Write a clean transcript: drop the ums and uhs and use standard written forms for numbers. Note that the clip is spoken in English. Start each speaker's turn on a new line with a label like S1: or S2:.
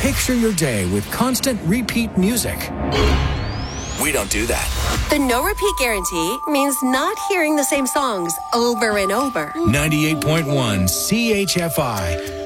S1: Picture your day with constant repeat music. We don't do that.
S2: The no repeat guarantee means not hearing the same songs over and over.
S1: 98.1 CHFI.